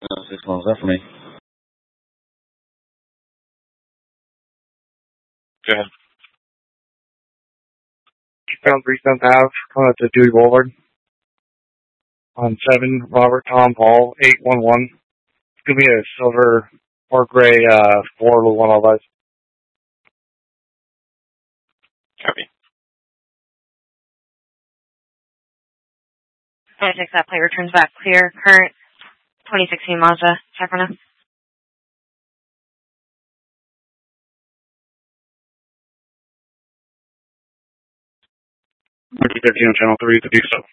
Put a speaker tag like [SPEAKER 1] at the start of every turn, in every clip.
[SPEAKER 1] 6 months, that for me. Go ahead.
[SPEAKER 2] Found 3 Ave, coming up to Dewey Boulevard. On 7, Robert Tom Paul, 811. It's going to be a silver or gray 4 all lights.
[SPEAKER 1] Copy.
[SPEAKER 3] I take that plate returns back clear. Current 2016 Mazda Sacramento.
[SPEAKER 2] Marty 13 on Channel 3 to do so.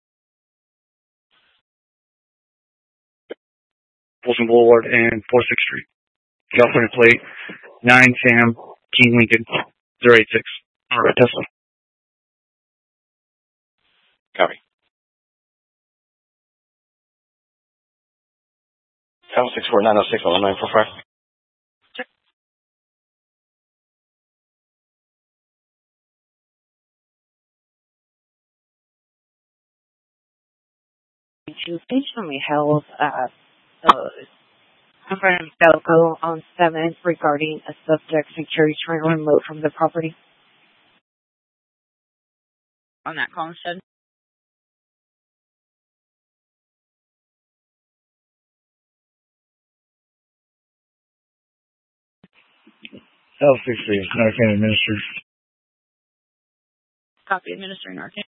[SPEAKER 2] Folsom Boulevard and 46th Street. California plate 9 Sam King Lincoln 086. Alright, Tesla.
[SPEAKER 1] Copy. 764-906-1945.
[SPEAKER 3] To stationary held in front of Delco on 7th regarding a subject security trying to remote from the property. On that call instead?
[SPEAKER 2] L60, Narcan administered.
[SPEAKER 3] Copy administering Narcan.